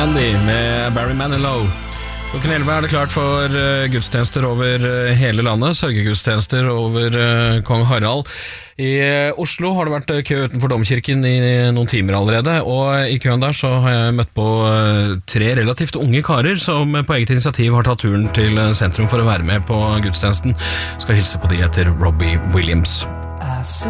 Mandy med Barry Manilow. Klokken 11 det klart for gudstjenester over hele landet, sørgegudstjenester over kong Harald. I Oslo har det vært kø utenfor domkirken i noen timer allerede, og i køen der så har jeg møtt på 3 relativt unge karer som på eget initiativ har tatt turen til sentrum for å være med på gudstjenesten. Skal hilse på de etter Robbie Williams.